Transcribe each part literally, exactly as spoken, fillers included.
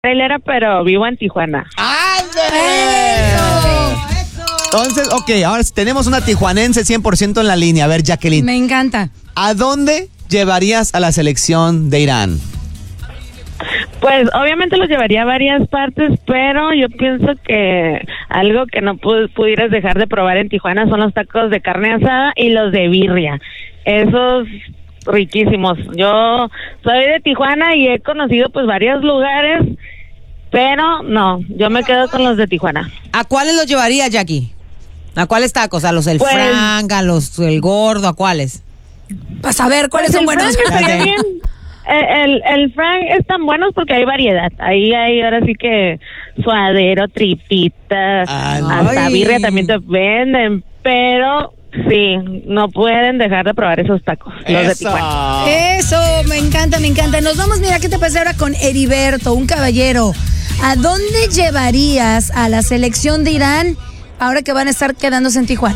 trailera, pero vivo en Tijuana. ¡Ándale! Entonces, ok, ahora tenemos una tijuanense cien por ciento en la línea. A ver, Jacqueline. Me encanta. ¿A dónde llevarías a la selección de Irán? Pues obviamente los llevaría a varias partes, pero yo pienso que algo que no pu- pudieras dejar de probar en Tijuana son los tacos de carne asada y los de birria. Esos riquísimos. Yo soy de Tijuana y he conocido pues varios lugares, pero no, yo me quedo con los de Tijuana. ¿A cuáles los llevaría, Jackie? ¿A cuáles tacos? ¿A los El Pues, Frank, a los El Gordo, a cuáles? Para saber cuáles Pues son el buenos. Frank estaría bien. El, el, el Frank están buenos porque hay variedad. Ahí hay ahora sí que suadero, tripita, Ay. hasta birria también te venden, pero sí, no pueden dejar de probar esos tacos, los de Tijuana. Eso, me encanta, me encanta. Nos vamos, mira, ¿qué te parece ahora con Heriberto, un caballero? ¿A dónde llevarías a la selección de Irán ahora que van a estar quedándose en Tijuana?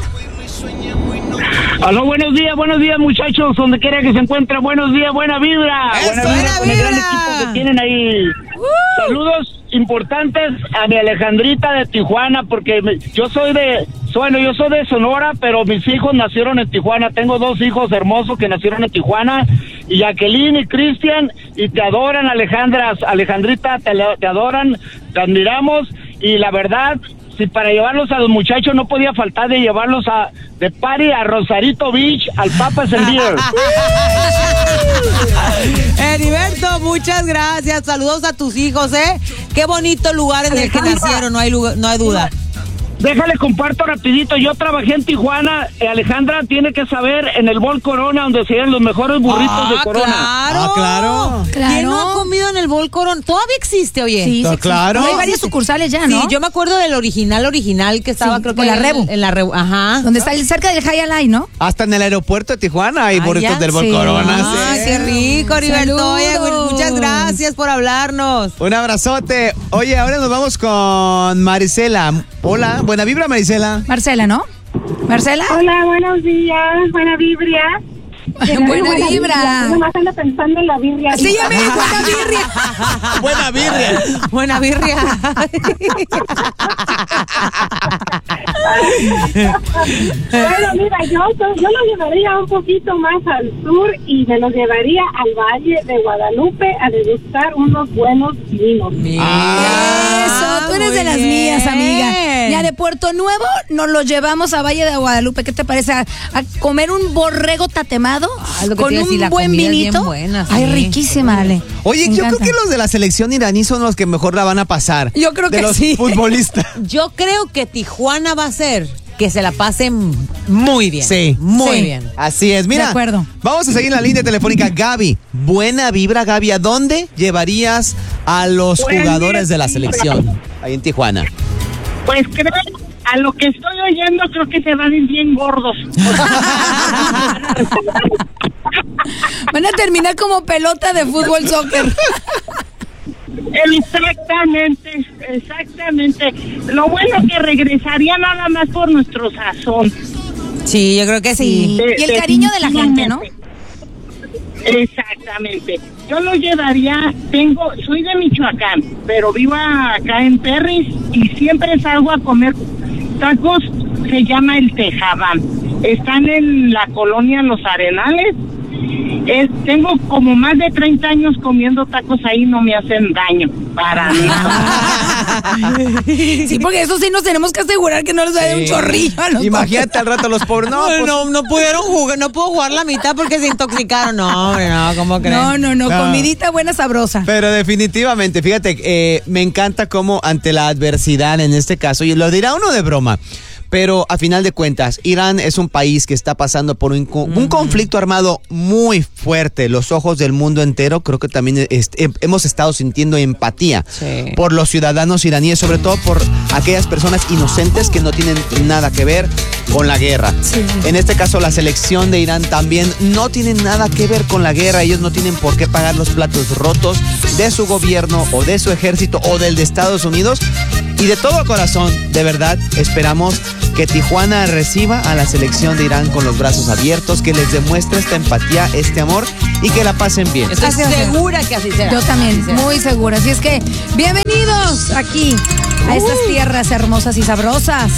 Aló, buenos días, buenos días, muchachos, donde quiera que se encuentren, buenos días, buena vibra, ¡Eso, buena vibra buena con el gran vibra! equipo que tienen ahí. Uh. Saludos importantes a mi Alejandrita de Tijuana, porque me, yo soy de, bueno, yo soy de Sonora, pero mis hijos nacieron en Tijuana. Tengo dos hijos hermosos que nacieron en Tijuana, y Jacqueline y Cristian, y te adoran, Alejandra, Alejandrita, te, te adoran, te admiramos, y la verdad, si para llevarlos a los muchachos no podía faltar de llevarlos a de party a Rosarito Beach, al Papas and Beer. Heriberto, muchas gracias. Saludos a tus hijos, ¿eh? Qué bonito lugar en el que nacieron, no hay lugar, no hay duda. Déjale, comparto rapidito. Yo trabajé en Tijuana. eh, Alejandra tiene que saber, en el Bol Corona, donde se dan los mejores burritos Ah, de Corona. claro. Ah, claro. Claro. ¿Quién no ha comido en el Bol Corona? Todavía existe, oye. Sí, sí, claro. sí. Hay varias sucursales ya, ¿no? Sí, yo me acuerdo del original, original que estaba, Sí, creo que en la en- Rebu. En la Rebu, ajá. Donde está el- cerca del High Alive, ¿no? Hasta en el aeropuerto de Tijuana hay Ah, burritos ya. del Bol Sí. Corona. Ah, sí. qué rico, Heriberto. Oye, Saludos. muchas gracias por hablarnos. Un abrazote. Oye, ahora nos vamos con Marisela. Hola, buena vibra, Marisela. Marcela, ¿no? ¿Marcela? Hola, buenos días, buena vibra. Buena vibra. Nomás ando pensando en la birria. Sí, ya me dijo buena birria. Buena birria. Buena birria. Bueno, mira, yo, yo lo llevaría un poquito más al sur y me lo llevaría al Valle de Guadalupe a degustar unos buenos vinos. Ah, Eso, tú eres muy de las bien. mías, amiga. Ya de Puerto Nuevo nos lo llevamos a Valle de Guadalupe. ¿Qué te parece? A, a comer un borrego tatemado Ah, lo que con te iba a un decir, la buen comida es bien vinito. buena, sí. Ay, riquísima, Ale. Oye, Me yo creo encanta. que los de la selección iraní son los que mejor la van a pasar. Yo creo de que los sí. futbolistas. Yo creo que Tijuana va a ser que se la pasen muy bien. Sí. Muy Sí. bien. Así es, mira. De acuerdo. Vamos a seguir en la línea telefónica. Gaby, buena vibra, Gaby. ¿A dónde llevarías a los Buena jugadores de la vibra. selección? Ahí en Tijuana. Pues creo, a lo que estoy oyendo, creo que se van a ir bien gordos. Van a terminar como pelota de fútbol soccer. Exactamente, exactamente. Lo bueno que regresaría nada más por nuestro sazón. Sí, yo creo que sí. Sí. Y el cariño de la gente, ¿no? Exactamente. Yo lo llevaría, tengo, soy de Michoacán, pero vivo acá en Perris y siempre salgo a comer tacos, se llama el Tejabán. Están en la colonia Los Arenales. Es, tengo como más de treinta años comiendo tacos ahí, no me hacen daño, para nada. Sí, porque eso sí nos tenemos que asegurar que no les vaya un chorrillo a los Imagínate al rato los pobres. No, No, pues, no, no pudieron jugar, no puedo jugar la mitad porque se intoxicaron. No, hombre, no, ¿cómo creen? No, no, no, No. comidita buena, sabrosa. Pero definitivamente, fíjate, eh, me encanta cómo ante la adversidad en este caso, y lo dirá uno de broma, pero a final de cuentas, Irán es un país que está pasando por un, un Mm. conflicto armado muy fuerte. Los ojos del mundo entero, creo que también es- he- hemos estado sintiendo empatía Sí. por los ciudadanos iraníes, sobre todo por aquellas personas inocentes que no tienen nada que ver con la guerra. Sí. En este caso, la selección de Irán también no tiene nada que ver con la guerra. Ellos no tienen por qué pagar los platos rotos de su gobierno o de su ejército o del de Estados Unidos. Y de todo corazón, de verdad, esperamos que Tijuana reciba a la selección de Irán con los brazos abiertos, que les demuestre esta empatía, este amor y que la pasen bien. Estoy Así va a ser. segura que así será. Yo también, Así será. muy segura. Así es que, bienvenidos aquí a estas tierras hermosas y sabrosas.